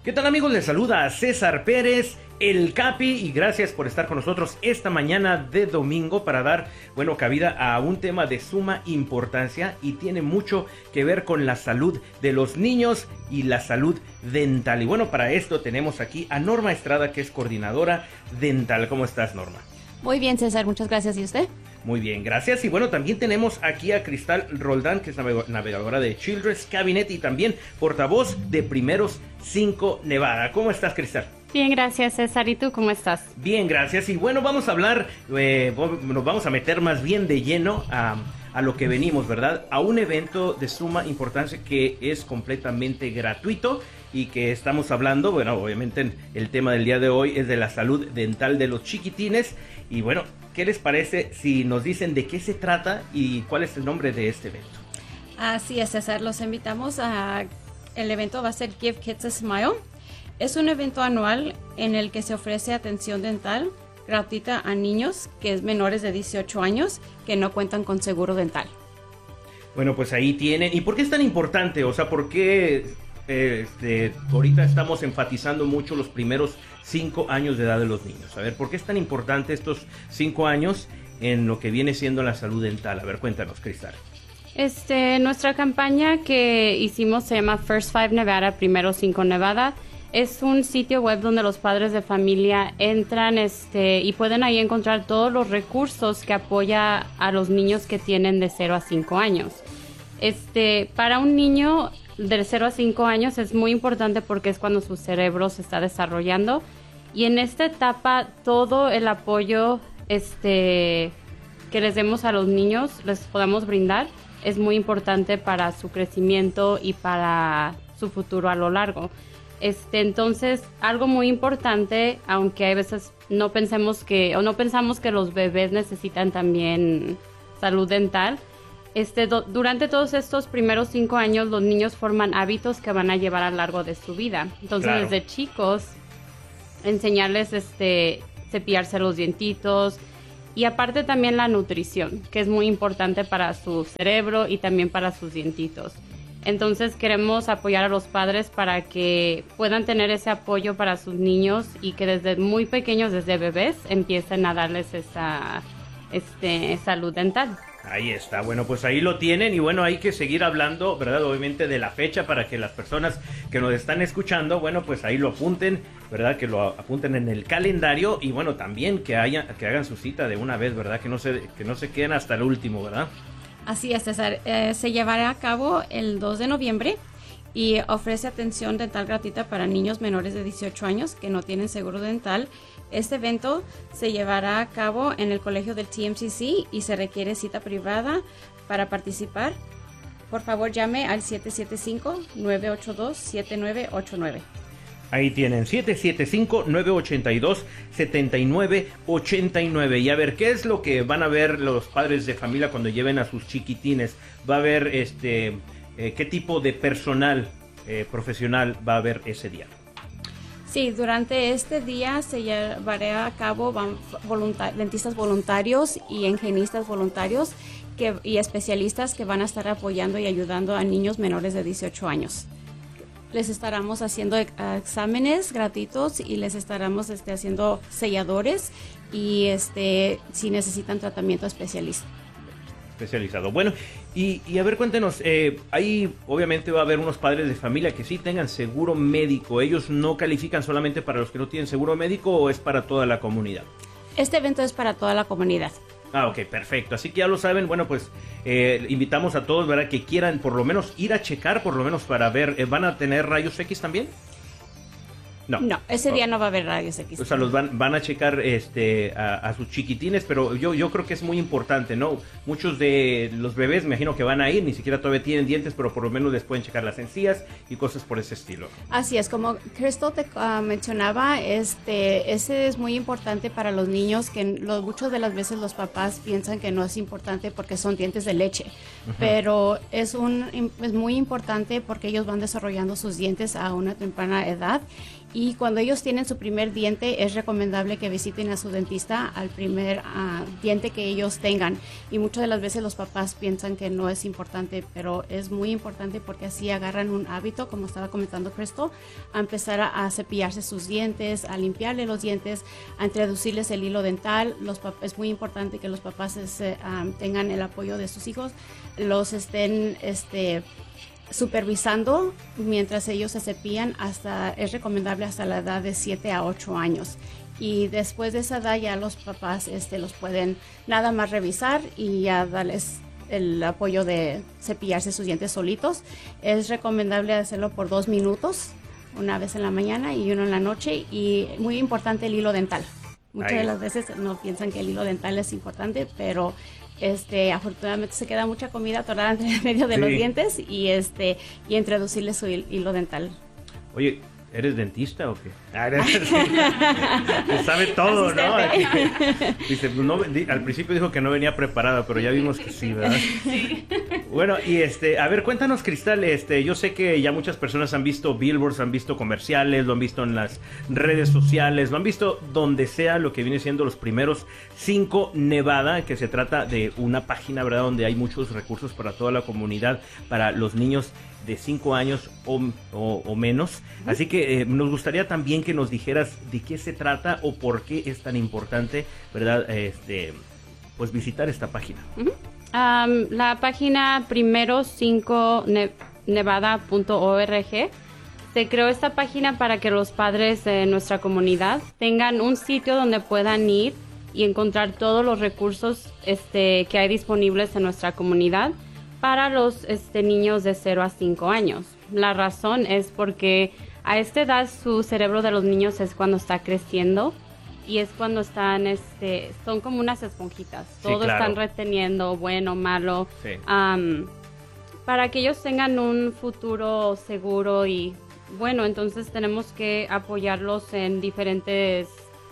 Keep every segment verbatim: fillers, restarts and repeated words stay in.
¿Qué tal, amigos? Les saluda a César Pérez, el Capi, y gracias por estar con nosotros esta mañana de domingo para dar, bueno, cabida a un tema de suma importancia y tiene mucho que ver con la salud de los niños y la salud dental. Y bueno, para esto tenemos aquí a Norma Estrada, que es coordinadora dental. ¿Cómo estás, Norma? Muy bien, César, muchas gracias. ¿Y usted? Muy bien, gracias. Y bueno, también tenemos aquí a Cristal Roldán, que es navegadora de Children's Cabinet y también portavoz de Primeros cinco Nevada. ¿Cómo estás, Cristal? Bien, gracias, César. ¿Y tú cómo estás? Bien, gracias. Y bueno, vamos a hablar, eh, nos vamos a meter más bien de lleno a, a lo que venimos, ¿verdad? A un evento de suma importancia que es completamente gratuito y que estamos hablando, bueno, obviamente el tema del día de hoy es de la salud dental de los chiquitines. Y bueno, ¿qué les parece si nos dicen de qué se trata y cuál es el nombre de este evento? Así es, César. Los invitamos a... El evento va a ser Give Kids a Smile. Es un evento anual en el que se ofrece atención dental gratuita a niños que es menores de dieciocho años que no cuentan con seguro dental. Bueno, pues ahí tienen. ¿Y por qué es tan importante? O sea, ¿por qué eh, este, ahorita estamos enfatizando mucho los primeros cinco años de edad de los niños? A ver, ¿por qué es tan importante estos cinco años en lo que viene siendo la salud dental? A ver, cuéntanos, Cristal. Este, nuestra campaña que hicimos se llama First Five Nevada, Primero Cinco Nevada. Es un sitio web donde los padres de familia entran este, y pueden ahí encontrar todos los recursos que apoya a los niños que tienen de cero a cinco años. Este, para un niño de cero a cinco años es muy importante porque es cuando su cerebro se está desarrollando. Y en esta etapa todo el apoyo este, que les demos a los niños, les podamos brindar, es muy importante para su crecimiento y para su futuro a lo largo. Este, entonces, algo muy importante, aunque a veces no pensemos que, o no pensamos que los bebés necesitan también salud dental, este, do, durante todos estos primeros cinco años, los niños forman hábitos que van a llevar a lo largo de su vida. Entonces, claro, desde chicos, enseñarles este, cepillarse los dientitos, y aparte también la nutrición, que es muy importante para su cerebro y también para sus dientitos. Entonces queremos apoyar a los padres para que puedan tener ese apoyo para sus niños y que desde muy pequeños, desde bebés, empiecen a darles esa este, salud dental. Ahí está, bueno, pues ahí lo tienen y bueno, hay que seguir hablando, ¿verdad? Obviamente de la fecha para que las personas que nos están escuchando, bueno, pues ahí lo apunten, ¿verdad? Que lo apunten en el calendario y bueno, también que haya, que hagan su cita de una vez, ¿verdad? Que no se, que no se queden hasta el último, ¿verdad? Así es, César. Eh, se llevará a cabo el dos de noviembre y ofrece atención dental gratuita para niños menores de dieciocho años que no tienen seguro dental. Este evento se llevará a cabo en el colegio del T M C C y se requiere cita privada para participar. Por favor, llame al siete siete cinco, nueve ocho dos, siete nueve ocho nueve. Ahí tienen, siete siete cinco, nueve ocho dos, siete nueve ocho nueve. Y a ver, ¿qué es lo que van a ver los padres de familia cuando lleven a sus chiquitines? Va a haber, este, eh, ¿qué tipo de personal eh, profesional va a haber ese día? Sí, durante este día se llevará a cabo voluntar- dentistas voluntarios y higienistas voluntarios que, y especialistas que van a estar apoyando y ayudando a niños menores de dieciocho años. Les estaremos haciendo exámenes gratuitos y les estaremos este, haciendo selladores y este, si necesitan tratamiento especialista. Especializado. Bueno, y, y a ver, cuéntenos, eh, ahí obviamente va a haber unos padres de familia que sí tengan seguro médico. ¿Ellos no califican solamente para los que no tienen seguro médico o es para toda la comunidad? Este evento es para toda la comunidad. Ah, ok, perfecto. Así que ya lo saben, bueno, pues eh, invitamos a todos, ¿verdad? Que quieran por lo menos ir a checar, por lo menos para ver, eh, ¿van a tener rayos X también? No, no, ese día no va a haber rayos X. O sea, los van, van a checar este, a, a sus chiquitines, pero yo, yo creo que es muy importante, ¿no? Muchos de los bebés, me imagino que van a ir, ni siquiera todavía tienen dientes, pero por lo menos les pueden checar las encías y cosas por ese estilo. Así es, como Crystal te uh, mencionaba, este, ese es muy importante para los niños, que lo, muchas de las veces los papás piensan que no es importante porque son dientes de leche, uh-huh. pero es, un, es muy importante porque ellos van desarrollando sus dientes a una temprana edad. Y Y cuando ellos tienen su primer diente, es recomendable que visiten a su dentista al primer uh, diente que ellos tengan. Y muchas de las veces los papás piensan que no es importante, pero es muy importante porque así agarran un hábito, como estaba comentando Crystal, a empezar a, a cepillarse sus dientes, a limpiarle los dientes, a introducirles el hilo dental. Los es muy importante que los papás ese, um, tengan el apoyo de sus hijos, los estén este, supervisando mientras ellos se cepillan. Hasta, es recomendable hasta la edad de siete a ocho años. Y después de esa edad ya los papás este, los pueden nada más revisar y ya darles el apoyo de cepillarse sus dientes solitos. Es recomendable hacerlo por dos minutos, una vez en la mañana y uno en la noche. Y muy importante el hilo dental. Muchas Ahí. de las veces no piensan que el hilo dental es importante, pero este, afortunadamente se queda mucha comida atorada entre medio de sí. los dientes y, este, y introducirle su hilo dental. Oye, ¿eres dentista o qué? Ah, sabe todo, Asistente. ¿no? Dice, no, al principio dijo que no venía preparada, pero ya vimos que sí, ¿verdad? Sí. Bueno, y este, a ver, cuéntanos, Cristal, este, yo sé que ya muchas personas han visto billboards, han visto comerciales, lo han visto en las redes sociales, lo han visto donde sea, lo que viene siendo los primeros cinco Nevada, que se trata de una página, ¿verdad?, donde hay muchos recursos para toda la comunidad, para los niños de cinco años o, o, o menos. Uh-huh. Así que eh, nos gustaría también que nos dijeras de qué se trata o por qué es tan importante, ¿verdad?, este, pues visitar esta página. Uh-huh. Um, la página primero cinco nevada punto org. Se creó esta página para que los padres de nuestra comunidad tengan un sitio donde puedan ir y encontrar todos los recursos este, que hay disponibles en nuestra comunidad para los este, niños de cero a cinco años. La razón es porque a esta edad su cerebro de los niños es cuando está creciendo y es cuando están, este, son como unas esponjitas. Sí, Todo claro. están reteniendo, bueno, malo, sí. um, para que ellos tengan un futuro seguro y bueno, entonces tenemos que apoyarlos en diferentes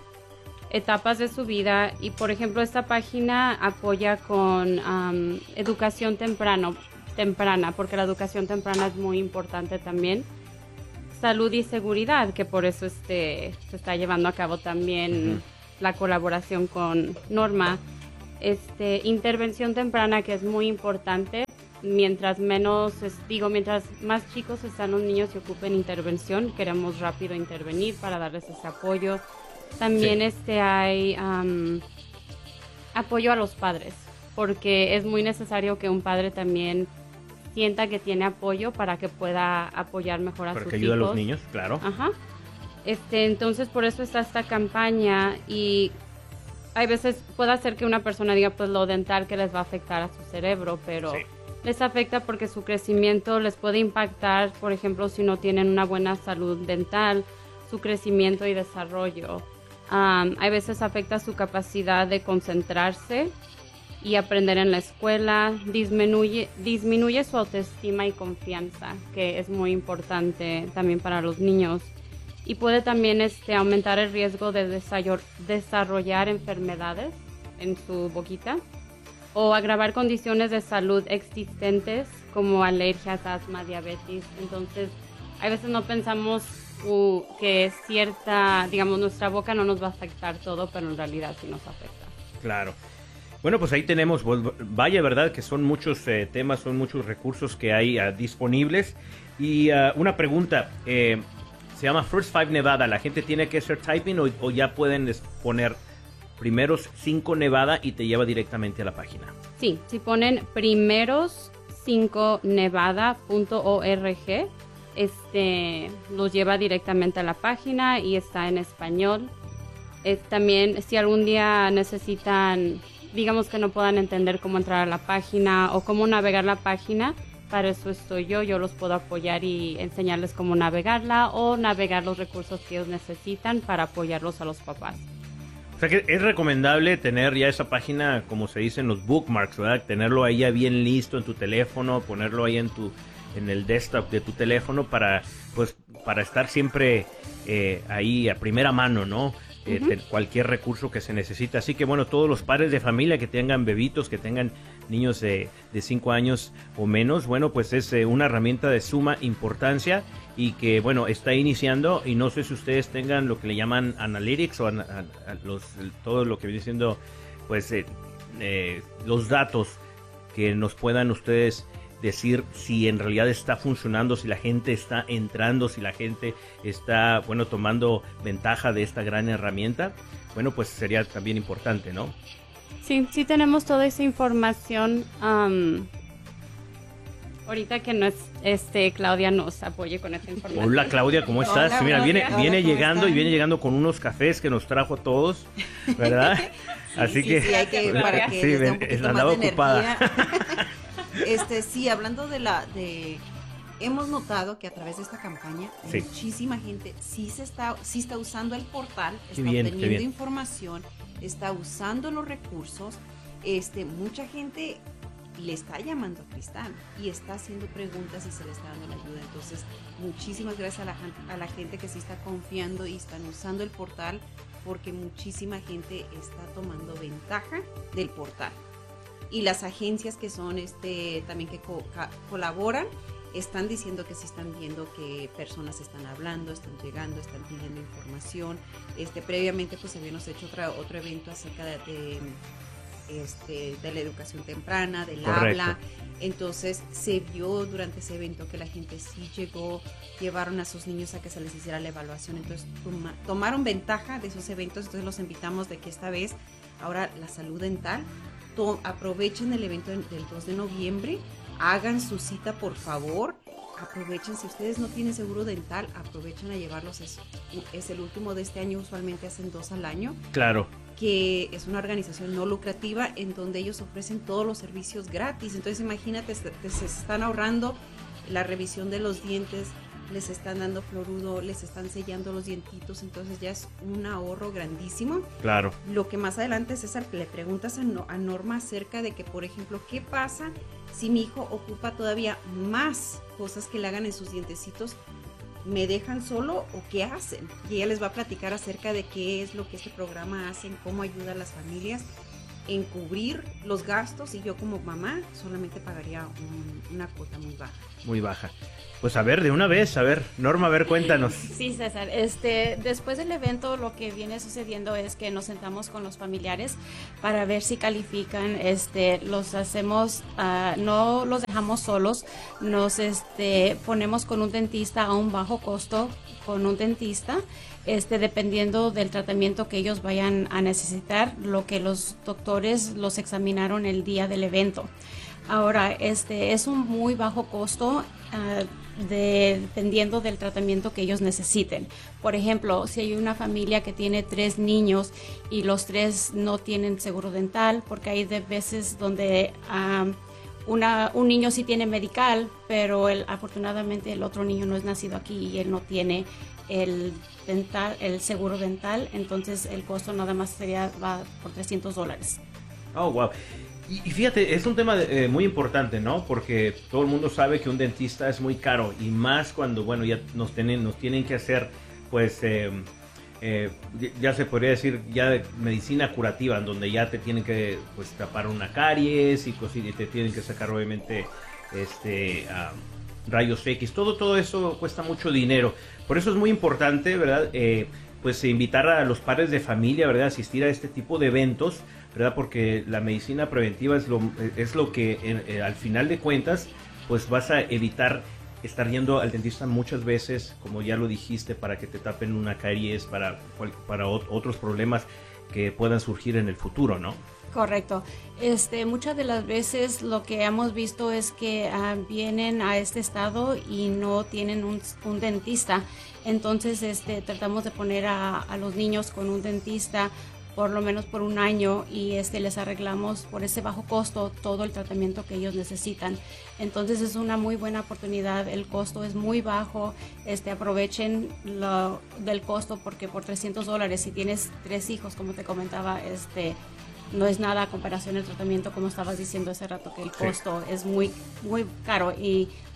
etapas de su vida y por ejemplo esta página apoya con um, educación temprano, temprana, porque la educación temprana es muy importante también. Salud y seguridad, que por eso este, se está llevando a cabo también uh-huh. la colaboración con Norma. Este, intervención temprana, que es muy importante. Mientras menos, digo, mientras más chicos están los niños y ocupen intervención, queremos rápido intervenir para darles ese apoyo. También sí. este, hay um, apoyo a los padres, porque es muy necesario que un padre también sienta que tiene apoyo para que pueda apoyar mejor a para sus que ayude hijos. a los niños, claro. Ajá. Este, entonces por eso está esta campaña y hay veces puede hacer que una persona diga pues lo dental que les va a afectar a su cerebro, pero sí. les afecta porque su crecimiento les puede impactar, por ejemplo, si no tienen una buena salud dental, su crecimiento y desarrollo. Um, hay veces afecta su capacidad de concentrarse y aprender en la escuela, disminuye, disminuye su autoestima y confianza, que es muy importante también para los niños. Y puede también este, aumentar el riesgo de desarrollar enfermedades en su boquita o agravar condiciones de salud existentes como alergias, asma, diabetes. Entonces, a veces no pensamos uh, que cierta, digamos, nuestra boca no nos va a afectar todo, pero en realidad sí nos afecta. Claro. Bueno, pues ahí tenemos, vaya, ¿verdad? Que son muchos eh, temas, son muchos recursos que hay uh, disponibles. Y uh, una pregunta, eh, se llama First Five Nevada, ¿la gente tiene que hacer typing o, o ya pueden poner primeros cinco Nevada y te lleva directamente a la página? Sí, si ponen primeros cinco nevada punto org, este, los lleva directamente a la página y está en español. Es, también, si algún día necesitan, digamos que no puedan entender cómo entrar a la página o cómo navegar la página, para eso estoy yo, yo los puedo apoyar y enseñarles cómo navegarla o navegar los recursos que ellos necesitan para apoyarlos a los papás. O sea que es recomendable tener ya esa página, como se dice en los bookmarks, ¿verdad? Tenerlo ahí ya bien listo en tu teléfono, ponerlo ahí en tu en el desktop de tu teléfono para, pues, para estar siempre eh, ahí a primera mano, ¿no? eh, uh-huh. cualquier recurso que se necesite. Así que bueno, todos los padres de familia que tengan bebitos, que tengan niños de cinco años o menos, bueno, pues es eh, una herramienta de suma importancia y que bueno, está iniciando, y no sé si ustedes tengan lo que le llaman analytics o an, a, a los, todo lo que viene siendo pues eh, eh, los datos que nos puedan ustedes decir si en realidad está funcionando, si la gente está entrando, si la gente está, bueno, tomando ventaja de esta gran herramienta. Bueno, pues sería también importante, ¿no? Sí, sí tenemos toda esa información. Um, ahorita que no es, este, Claudia nos apoye con esa información. Hola Claudia, ¿cómo estás? Hola, Mira, Claudia. viene, Hola, viene llegando están? y viene llegando con unos cafés que nos trajo a todos, ¿verdad? Sí, Así sí, que, sí, hay que para que sí, les dé un ven, poquito andaba más de ocupada. energía. Este, sí, hablando de la, de, hemos notado que a través de esta campaña Sí. muchísima gente sí se está, sí está usando el portal, Qué está bien, qué obteniendo bien. información, está usando los recursos. Este, mucha gente le está llamando a Cristal y está haciendo preguntas y se le está dando la ayuda. Entonces, muchísimas gracias a la, a la gente que sí está confiando y están usando el portal, porque muchísima gente está tomando ventaja del portal. Y las agencias que son este también que co- ca- colaboran están diciendo que sí están viendo que personas están hablando, están llegando, están pidiendo información. Este, previamente pues habíamos hecho otra, otro evento acerca de, de, este, de la educación temprana, del Correcto. habla. Entonces se vio durante ese evento que la gente sí llegó, llevaron a sus niños a que se les hiciera la evaluación. Entonces toma, tomaron ventaja de esos eventos. Entonces los invitamos de que esta vez, ahora la salud dental, to- aprovechen el evento del dos de noviembre, hagan su cita por favor, aprovechen, si ustedes no tienen seguro dental, aprovechen a llevarlos, es, es el último de este año, usualmente hacen dos al año, Claro. que es una organización no lucrativa en donde ellos ofrecen todos los servicios gratis. Entonces imagínate, se, se están ahorrando la revisión de los dientes, les están dando fluoruro, les están sellando los dientitos, entonces ya es un ahorro grandísimo. Claro. Lo que más adelante, César, le preguntas a, no, a Norma acerca de que, por ejemplo, ¿qué pasa si mi hijo ocupa todavía más cosas que le hagan en sus dientecitos? ¿Me dejan solo o qué hacen? Y ella les va a platicar acerca de qué es lo que este programa hace, en cómo ayuda a las familias en cubrir los gastos, y yo como mamá solamente pagaría un, una cuota muy baja. Muy baja. Pues a ver, de una vez, a ver, Norma, a ver, cuéntanos. Sí, César. Este, después del evento lo que viene sucediendo es que nos sentamos con los familiares para ver si califican. Este, los hacemos, uh, no los dejamos solos, nos este, ponemos con un dentista a un bajo costo, con un dentista, este, dependiendo del tratamiento que ellos vayan a necesitar, lo que los doctores los examinaron el día del evento. Ahora, este es un muy bajo costo uh, de, dependiendo del tratamiento que ellos necesiten. Por ejemplo, si hay una familia que tiene tres niños y los tres no tienen seguro dental, porque hay de veces donde um, una, un niño sí tiene medical, pero el, afortunadamente el otro niño no es nacido aquí y él no tiene el dental, el seguro dental, entonces el costo nada más sería va por trescientos dólares. Oh, wow. Y, y fíjate, es un tema de, eh, muy importante, ¿no? Porque todo el mundo sabe que un dentista es muy caro, y más cuando, bueno, ya nos tienen, nos tienen que hacer, pues, eh, eh, ya se podría decir, ya de medicina curativa, en donde ya te tienen que, pues, tapar una caries y, cosas, y te tienen que sacar, obviamente, este, uh, rayos X. Todo, todo eso cuesta mucho dinero. Por eso es muy importante, ¿verdad? Eh, pues invitar a los padres de familia, ¿verdad? Asistir a este tipo de eventos, ¿verdad? Porque la medicina preventiva es lo, es lo que eh, eh, al final de cuentas pues vas a evitar estar yendo al dentista muchas veces, como ya lo dijiste, para que te tapen una caries, para, para otros problemas que puedan surgir en el futuro, ¿no? Correcto. Este, muchas de las veces lo que hemos visto es que uh, vienen a este estado y no tienen un, un dentista. Entonces este, tratamos de poner a, a los niños con un dentista por lo menos por un año, y este, les arreglamos por ese bajo costo todo el tratamiento que ellos necesitan. Entonces es una muy buena oportunidad, el costo es muy bajo, este, aprovechen lo del costo, porque por trescientos dólares, si tienes tres hijos, como te comentaba, este, no es nada a comparación del tratamiento, como estabas diciendo hace rato, que el costo sí. es muy, muy caro, y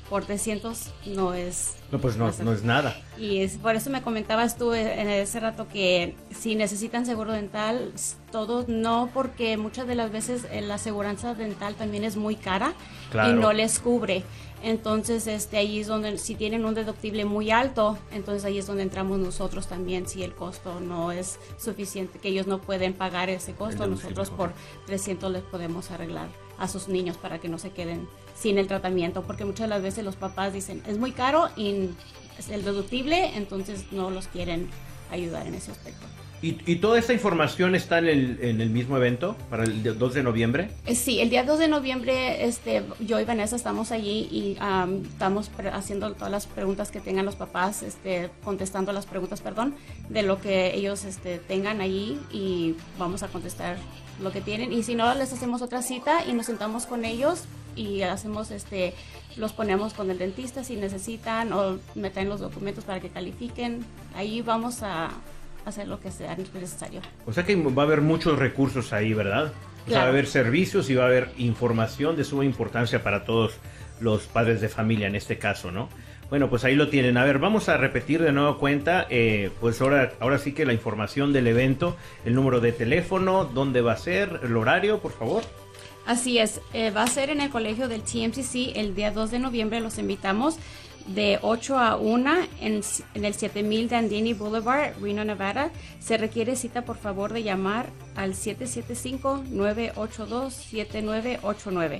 por trescientos no es... No, pues no, no es nada. Y es, por eso me comentabas tú en ese rato que si necesitan seguro dental, todo no, porque muchas de las veces la aseguranza dental también es muy cara, claro, y no les cubre. Entonces, este, ahí es donde, si tienen un deductible muy alto, entonces ahí es donde entramos nosotros también, si el costo no es suficiente, que ellos no pueden pagar ese costo, nosotros por trescientos les podemos arreglar a sus niños para que no se queden sin el tratamiento, porque muchas de las veces los papás dicen, es muy caro y es el deductible, entonces no los quieren ayudar en ese aspecto. ¿Y, y toda esta información está en el, en el mismo evento para el dos de noviembre? Sí, el día dos de noviembre este, yo y Vanessa estamos allí y um, estamos haciendo todas las preguntas que tengan los papás, este, contestando las preguntas, perdón, de lo que ellos este, tengan allí, y vamos a contestar lo que tienen. Y si no, les hacemos otra cita y nos sentamos con ellos y hacemos, este, los ponemos con el dentista si necesitan, o me traen los documentos para que califiquen. Ahí vamos a hacer lo que sea necesario. O sea que va a haber muchos recursos ahí, ¿verdad? O sea, va a haber servicios y va a haber información de suma importancia para todos los padres de familia en este caso, ¿no? Bueno, pues ahí lo tienen. A ver, vamos a repetir de nueva cuenta, eh, pues ahora, ahora sí que la información del evento, el número de teléfono, dónde va a ser, el horario, por favor. Así es, eh, va a ser en el colegio del T M C C el día dos de noviembre, los invitamos de ocho a una en, en el siete mil Dandini Boulevard, Reno, Nevada. Se requiere cita, por favor, de llamar al siete siete cinco, nueve ocho dos, siete nueve ocho nueve.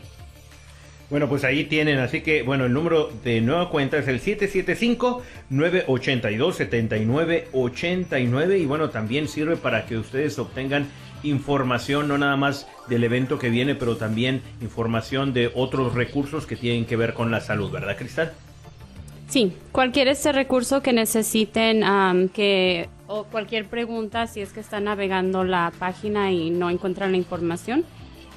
Bueno, pues ahí tienen, así que, bueno, el número de nueva cuenta es el siete siete cinco, nueve ocho dos, siete nueve ocho nueve, y bueno, también sirve para que ustedes obtengan información, no nada más del evento que viene, pero también información de otros recursos que tienen que ver con la salud, ¿verdad, Cristal? Sí, cualquier este recurso que necesiten, um, que o cualquier pregunta, si es que están navegando la página y no encuentran la información,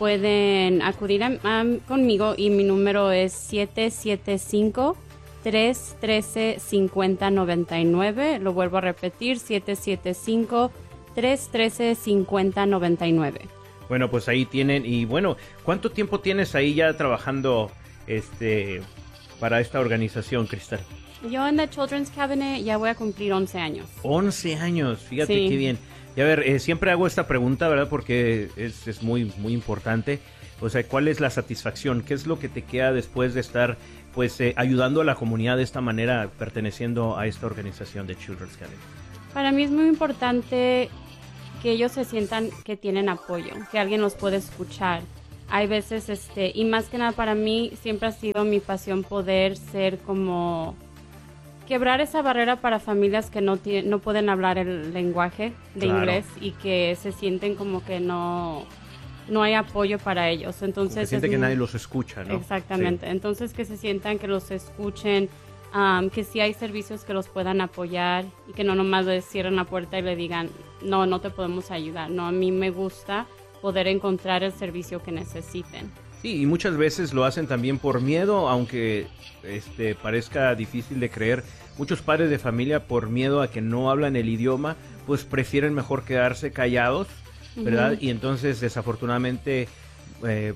pueden acudir a, a, conmigo, y mi número es siete siete cinco, tres uno tres, cinco cero nueve nueve. Lo vuelvo a repetir, siete siete cinco, tres uno tres, cinco cero nueve nueve. Bueno, pues ahí tienen. Y bueno, ¿cuánto tiempo tienes ahí ya trabajando este para esta organización, Cristal? Yo en The Children's Cabinet ya voy a cumplir once años. once años, fíjate sí. Qué bien. Y a ver, eh, siempre hago esta pregunta, ¿verdad? Porque es, es muy, muy importante. O sea, ¿cuál es la satisfacción? ¿Qué es lo que te queda después de estar, pues, eh, ayudando a la comunidad de esta manera, perteneciendo a esta organización de Children's Cabinet? Para mí es muy importante que ellos se sientan que tienen apoyo, que alguien los puede escuchar. Hay veces, este, y más que nada para mí, siempre ha sido mi pasión poder ser como... quebrar esa barrera para familias que no tienen, no pueden hablar el lenguaje de claro. inglés, y que se sienten como que no, no hay apoyo para ellos. Entonces como que sienten que nadie los escucha, ¿no? Exactamente. Sí. Entonces que se sientan que los escuchen, um, que sí hay servicios que los puedan apoyar, y que no nomás les cierren la puerta y le digan, no, no te podemos ayudar. No, a mí me gusta poder encontrar el servicio que necesiten. Sí, y muchas veces lo hacen también por miedo, aunque este parezca difícil de creer. Muchos padres de familia, por miedo a que no hablan el idioma, pues prefieren mejor quedarse callados, ¿verdad? Uh-huh. Y entonces, desafortunadamente, eh,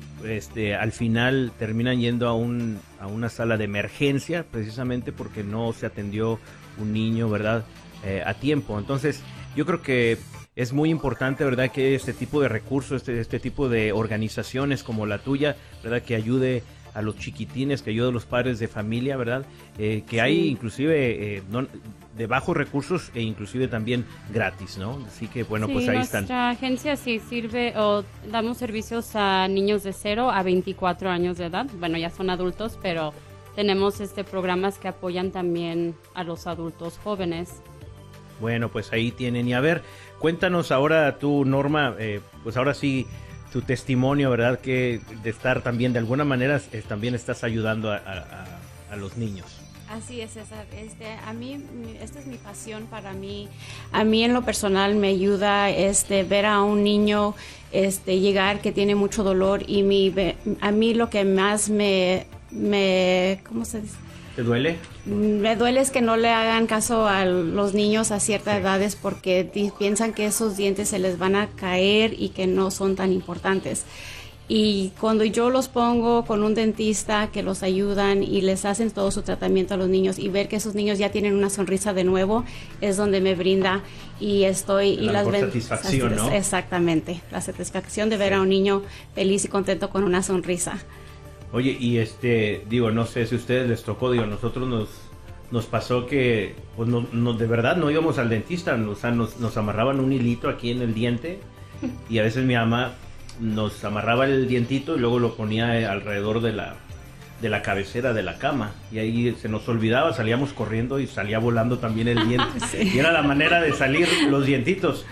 este, al final terminan yendo a, un, a una sala de emergencia, precisamente porque no se atendió un niño, ¿verdad? Eh, a tiempo. Entonces, yo creo que es muy importante, ¿verdad?, que este tipo de recursos, este, este tipo de organizaciones como la tuya, ¿verdad?, que ayude a los chiquitines, que ayude a los padres de familia, ¿verdad?, eh, que sí. hay inclusive eh, no, de bajos recursos e inclusive también gratis, ¿no? Así que, bueno, sí, pues ahí nuestra están. Nuestra agencia sí sirve, o damos servicios a niños de cero a veinticuatro años de edad. Bueno, ya son adultos, pero tenemos este programas que apoyan también a los adultos jóvenes. Bueno, pues ahí tienen. Y a ver, cuéntanos ahora tú, Norma, eh, pues ahora sí, tu testimonio, ¿verdad? Que de estar también, de alguna manera, eh, también estás ayudando a, a, a los niños. Así es, César. Este, a mí, esta es mi pasión para mí. A mí en lo personal me ayuda este, ver a un niño este, llegar que tiene mucho dolor, y mi, a mí lo que más me, me ¿cómo se dice? ¿Te duele? Me duele es que no le hagan caso a los niños a ciertas sí. edades, porque piensan que esos dientes se les van a caer y que no son tan importantes. Y cuando yo los pongo con un dentista que los ayudan y les hacen todo su tratamiento a los niños y ver que esos niños ya tienen una sonrisa de nuevo, es donde me brinda y estoy... La y las mejor ven- satisfacción, ¿no? Exactamente, la satisfacción de ver a un niño feliz y contento con una sonrisa. Oye, y este, digo, no sé si a ustedes les tocó, digo, nosotros nos, nos pasó que, pues no, no, de verdad no íbamos al dentista, o sea, nos, nos amarraban un hilito aquí en el diente y a veces mi mamá nos amarraba el dientito y luego lo ponía alrededor de la, de la cabecera de la cama y ahí se nos olvidaba, salíamos corriendo y salía volando también el diente. Sí. Y era la manera de salir los dientitos.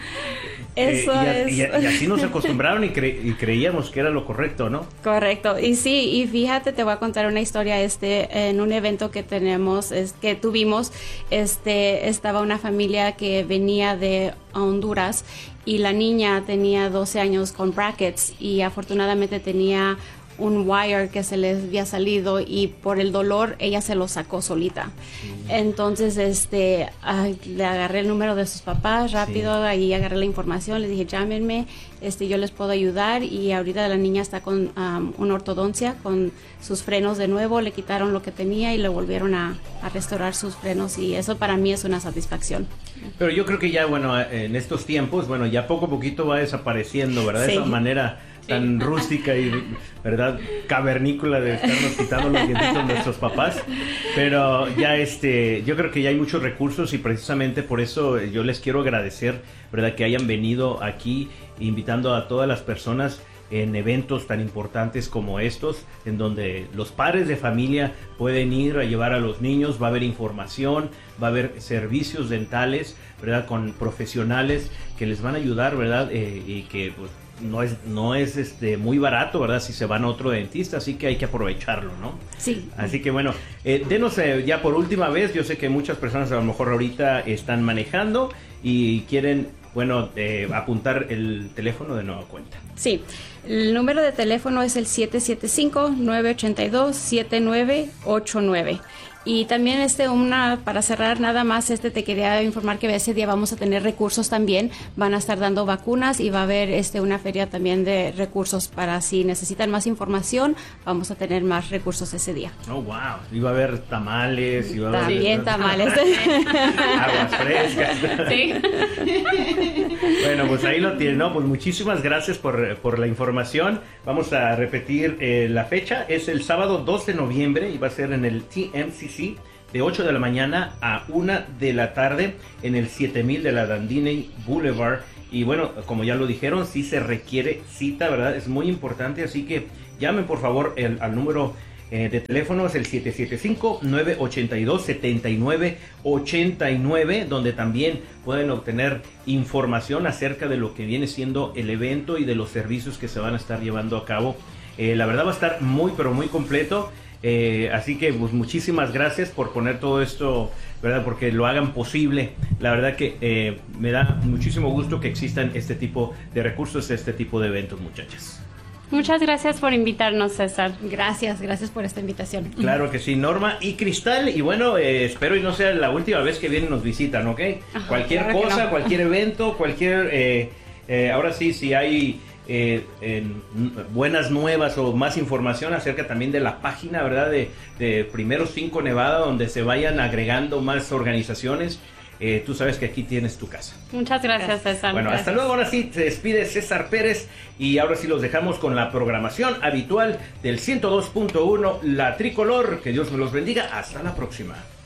Eso Eh, y, a- es. y, a- y así nos acostumbraron y, cre- y creíamos que era lo correcto, ¿no? Correcto, y sí, y fíjate, te voy a contar una historia, este, en un evento que tenemos, es, que tuvimos, este, estaba una familia que venía de Honduras y la niña tenía doce años con brackets y afortunadamente tenía un wire que se le había salido y por el dolor ella se lo sacó solita. Entonces, este, ay, le agarré el número de sus papás rápido, Sí. ahí agarré la información, les dije, llámenme, este, yo les puedo ayudar y ahorita la niña está con um, una ortodoncia, con sus frenos de nuevo, le quitaron lo que tenía y le volvieron a, a restaurar sus frenos y eso para mí es una satisfacción. Pero yo creo que ya, bueno, en estos tiempos, bueno, ya poco a poquito va desapareciendo, ¿verdad? Sí. Esa manera tan rústica y, ¿verdad? Cavernícola de estarnos quitando los dientitos nuestros papás. Pero ya, este, yo creo que ya hay muchos recursos y precisamente por eso yo les quiero agradecer, ¿verdad? Que hayan venido aquí invitando a todas las personas en eventos tan importantes como estos, en donde los padres de familia pueden ir a llevar a los niños, va a haber información, va a haber servicios dentales, ¿verdad? Con profesionales que les van a ayudar, ¿verdad? Eh, y que pues, no es, no es este, muy barato, ¿verdad? Si se van a otro dentista, así que hay que aprovecharlo, ¿no? Sí. Así que bueno, eh, denos eh, ya por última vez, yo sé que muchas personas a lo mejor ahorita están manejando y quieren, bueno, eh, apuntar el teléfono de nueva cuenta. Sí, el número de teléfono es el siete siete cinco, nueve ocho dos, siete nueve ocho nueve. Y también este una para cerrar nada más este te quería informar que ese día vamos a tener recursos también, van a estar dando vacunas y va a haber este una feria también de recursos para si necesitan más información, vamos a tener más recursos ese día. Oh, wow, iba a haber tamales, iba a haber También tamales. aguas frescas. Sí. Bueno, pues ahí lo tienen, ¿no? Pues muchísimas gracias por, por la información. Vamos a repetir eh, la fecha. Es el sábado dos de noviembre y va a ser en el T M C C de ocho de la mañana a una de la tarde en el siete mil de la Dandini Boulevard. Y bueno, como ya lo dijeron, sí se requiere cita, ¿verdad? Es muy importante, así que llamen por favor el, al número eh, de teléfono, es el siete siete cinco, nueve ocho dos, siete nueve ocho nueve, donde también pueden obtener información acerca de lo que viene siendo el evento y de los servicios que se van a estar llevando a cabo. Eh, la verdad va a estar muy, pero muy completo. Eh, así que pues muchísimas gracias por poner todo esto, ¿verdad? Porque lo hagan posible. La verdad que eh, me da muchísimo gusto que existan este tipo de recursos, este tipo de eventos, muchachas. Muchas gracias por invitarnos, César. Gracias, gracias por esta invitación. Claro que sí, Norma y Cristal. Y bueno, eh, espero y no sea la última vez que vienen y nos visitan, ¿ok? Ajá, Cualquier claro que cosa, no. cualquier evento, cualquier... Eh, eh, ahora sí, si hay... Eh, en buenas nuevas o más información acerca también de la página, ¿verdad? De, de Primero cinco Nevada, donde se vayan agregando más organizaciones. Eh, tú sabes que aquí tienes tu casa. Muchas gracias, César. Bueno, hasta Gracias. luego. Ahora sí, se despide César Pérez y ahora sí los dejamos con la programación habitual del ciento dos punto uno La Tricolor. Que Dios me los bendiga. Hasta la próxima.